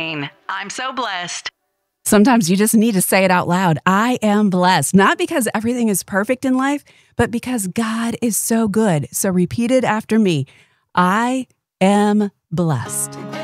Jane. I'm so blessed. Sometimes you just need to say it out loud. I am blessed, not because everything is perfect in life, but because God is so good. So repeat it after me. I am blessed.